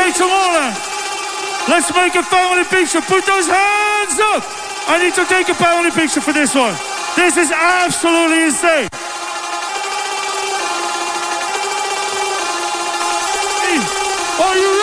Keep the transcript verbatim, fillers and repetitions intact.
right tomorrow. Let's make a family picture. Put those hands up. I need to take a family picture for this one. This is absolutely insane. Are you